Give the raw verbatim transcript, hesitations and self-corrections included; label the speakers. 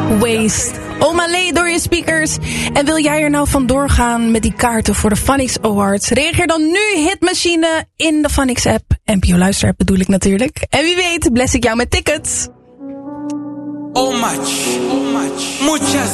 Speaker 1: Waste. Omalé door je speakers. En wil jij er nou vandoor gaan met die kaarten voor de Phonics Awards? Reageer dan nu Hitmachine in de Phonics app. N P O Luister app bedoel ik natuurlijk. En wie weet bless ik jou met tickets.
Speaker 2: Oh much, oh much, muchas